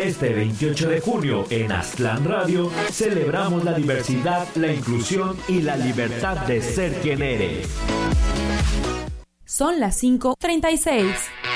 Este 28 de junio en Aztlán Radio celebramos la diversidad, la inclusión y la libertad de ser quien eres. Son las 5:36.